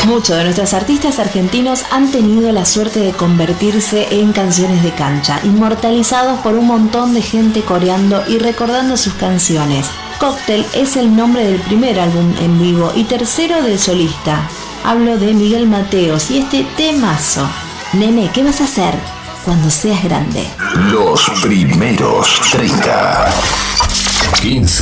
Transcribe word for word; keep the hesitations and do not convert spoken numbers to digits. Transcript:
Muchos de nuestros artistas argentinos han tenido la suerte de convertirse en canciones de cancha, inmortalizados por un montón de gente coreando y recordando sus canciones. Cóctel es el nombre del primer álbum en vivo y tercero del solista. Hablo de Miguel Mateos y este temazo. Nene, ¿qué vas a hacer cuando seas grande? Los primeros treinta. quince.